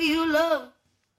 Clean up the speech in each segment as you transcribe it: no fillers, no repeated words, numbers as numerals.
you love.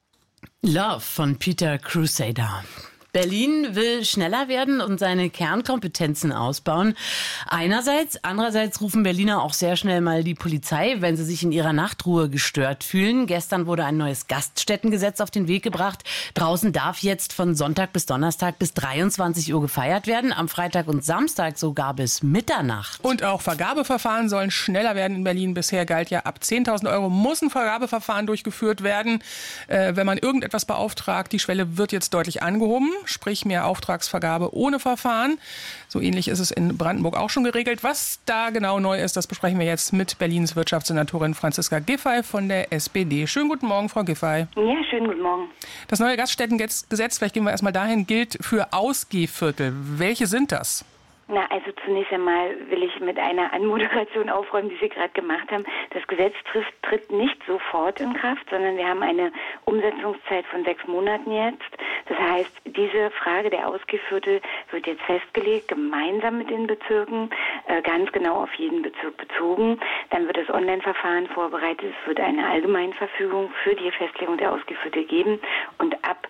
Love von Peter Crusader. Berlin will schneller werden und seine Kernkompetenzen ausbauen. Einerseits, andererseits rufen Berliner auch sehr schnell mal die Polizei, wenn sie sich in ihrer Nachtruhe gestört fühlen. Gestern wurde ein neues Gaststättengesetz auf den Weg gebracht. Draußen darf jetzt von Sonntag bis Donnerstag bis 23 Uhr gefeiert werden, am Freitag und Samstag sogar bis Mitternacht. Und auch Vergabeverfahren sollen schneller werden in Berlin. Bisher galt ja, ab 10.000 Euro muss ein Vergabeverfahren durchgeführt werden, wenn man irgendetwas beauftragt. Die Schwelle wird jetzt deutlich angehoben. Sprich mehr Auftragsvergabe ohne Verfahren. So ähnlich ist es in Brandenburg auch schon geregelt. Was da genau neu ist, das besprechen wir jetzt mit Berlins Wirtschaftssenatorin Franziska Giffey von der SPD. Schönen guten Morgen, Frau Giffey. Ja, schönen guten Morgen. Das neue Gaststättengesetz, vielleicht gehen wir erstmal dahin, gilt für Ausgehviertel. Welche sind das? Na, also zunächst einmal will ich mit einer Anmoderation aufräumen, die Sie gerade gemacht haben. Das Gesetz tritt nicht sofort in Kraft, sondern wir haben eine Umsetzungszeit von 6 Monaten jetzt. Das heißt, diese Frage der Ausgehviertel wird jetzt festgelegt, gemeinsam mit den Bezirken, ganz genau auf jeden Bezirk bezogen. Dann wird das Online-Verfahren vorbereitet. Es wird eine Allgemeinverfügung für die Festlegung der Ausgehviertel geben. Und ab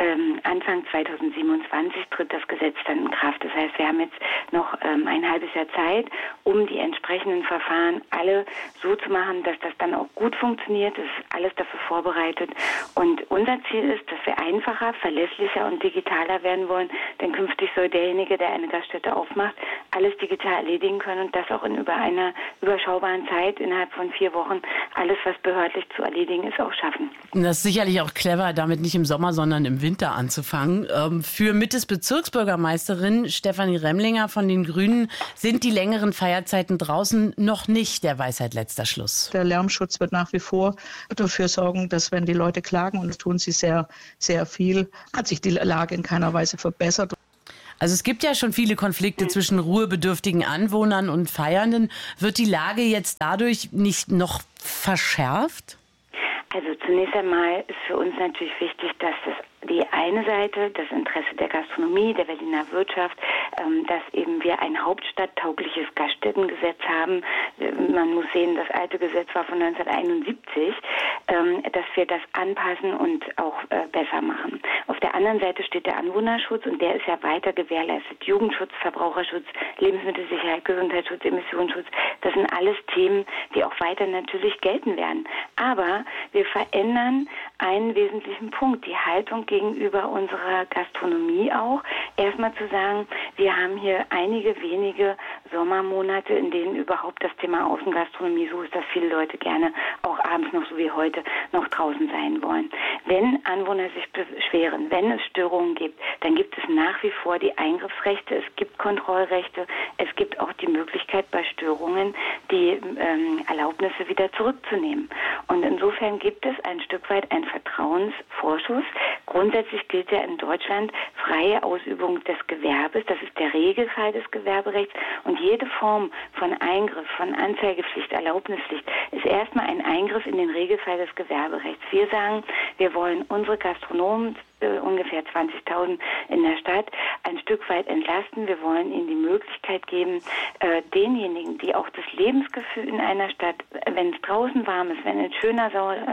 Anfang 2027 tritt das Gesetz dann in Kraft. Das heißt, wir haben jetzt noch ein halbes Jahr Zeit, um die entsprechenden Verfahren alle so zu machen, dass das dann auch gut funktioniert. Es ist alles dafür vorbereitet. Und unser Ziel ist, dass wir einfacher, verlässlicher und digitaler werden wollen. Denn künftig soll derjenige, der eine Gaststätte aufmacht, alles digital erledigen können und das auch in einer überschaubaren Zeit, innerhalb von 4 Wochen, alles, was behördlich zu erledigen ist, auch schaffen. Das ist sicherlich auch clever, damit nicht im Sommer, sondern im Winter anzufangen. Für Mittes Bezirksbürgermeisterin Stefanie Remlinger von den Grünen sind die längeren Feierzeiten draußen noch nicht der Weisheit letzter Schluss. Der Lärmschutz wird nach wie vor dafür sorgen, dass wenn die Leute klagen, und das tun sie sehr, sehr viel, hat sich die Lage in keiner Weise verbessert. Also es gibt ja schon viele Konflikte zwischen ruhebedürftigen Anwohnern und Feiernden. Wird die Lage jetzt dadurch nicht noch verschärft? Also zunächst einmal ist für uns natürlich wichtig, dass die eine Seite, das Interesse der Gastronomie, der Berliner Wirtschaft, dass eben wir ein hauptstadttaugliches Gaststättengesetz haben. Man muss sehen, das alte Gesetz war von 1971, dass wir das anpassen und auch besser machen. Auf der anderen Seite steht der Anwohnerschutz und der ist ja weiter gewährleistet. Jugendschutz, Verbraucherschutz, Lebensmittelsicherheit, Gesundheitsschutz, Emissionsschutz, das sind alles Themen, die auch weiter natürlich gelten werden. Aber wir verändern einen wesentlichen Punkt, die Haltung gegenüber unserer Gastronomie auch. Erstmal zu sagen, wir haben hier einige wenige Sommermonate, in denen überhaupt das Thema Außengastronomie so ist, dass viele Leute gerne auch abends noch so wie heute noch draußen sein wollen. Wenn Anwohner sich beschweren, wenn es Störungen gibt, dann gibt es nach wie vor die Eingriffsrechte, es gibt Kontrollrechte, es gibt auch die Möglichkeit bei Störungen, die Erlaubnisse wieder zurückzunehmen. Und insofern gibt es ein Stück weit einen Vertrauensvorschuss. Grundsätzlich gilt ja in Deutschland freie Ausübung des Gewerbes. Das ist der Regelfall des Gewerberechts. Und jede Form von Eingriff, von Anzeigepflicht, Erlaubnispflicht ist erstmal ein Eingriff in den Regelfall des Gewerberechts. Wir sagen, wir wollen unsere Gastronomen, ungefähr 20.000 in der Stadt, ein Stück weit entlasten. Wir wollen ihnen die Möglichkeit geben, denjenigen, die auch das Lebensgefühl in einer Stadt, wenn es draußen warm ist, wenn ein schöner,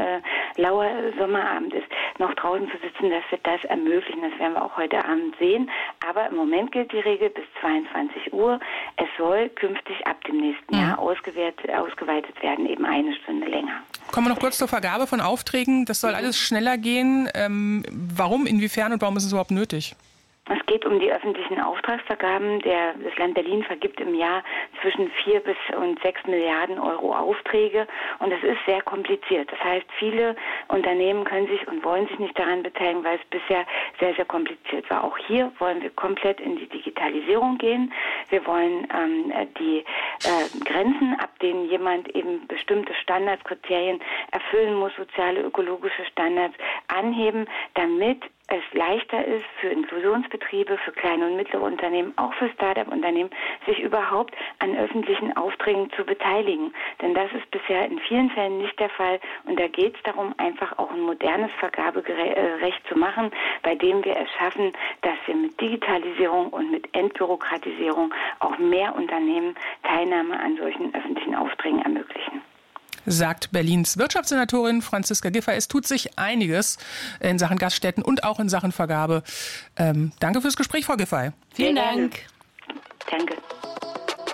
lauer Sommerabend ist, noch draußen zu sitzen, dass wir das ermöglichen. Das werden wir auch heute Abend sehen. Aber im Moment gilt die Regel bis 22 Uhr. Es soll künftig ab dem nächsten Jahr ausgeweitet werden, eben 1 Stunde länger. Kommen wir noch kurz zur Vergabe von Aufträgen. Das soll alles schneller gehen. Warum, inwiefern und warum ist es überhaupt nötig? Es geht um die öffentlichen Auftragsvergaben. Das Land Berlin vergibt im Jahr zwischen 4 und 6 Milliarden Euro Aufträge. Und das ist sehr kompliziert. Das heißt, viele Unternehmen können sich und wollen sich nicht daran beteiligen, weil es bisher sehr, sehr kompliziert war. Auch hier wollen wir komplett in die Digitalisierung gehen. Wir wollen die Grenzen, ab denen jemand eben bestimmte Standards, Kriterien erfüllen muss, soziale, ökologische Standards anheben, damit es leichter ist für Inklusionsbetriebe, für kleine und mittlere Unternehmen, auch für Start-up-Unternehmen, sich überhaupt an öffentlichen Aufträgen zu beteiligen. Denn das ist bisher in vielen Fällen nicht der Fall. Und da geht es darum, einfach auch ein modernes Vergaberecht zu machen, bei dem wir es schaffen, dass wir mit Digitalisierung und mit Entbürokratisierung auch mehr Unternehmen Teilnahme an solchen öffentlichen Aufträgen ermöglichen. sagt Berlins Wirtschaftssenatorin Franziska Giffey. Es tut sich einiges in Sachen Gaststätten und auch in Sachen Vergabe. Danke fürs Gespräch, Frau Giffey. Vielen Dank. Danke.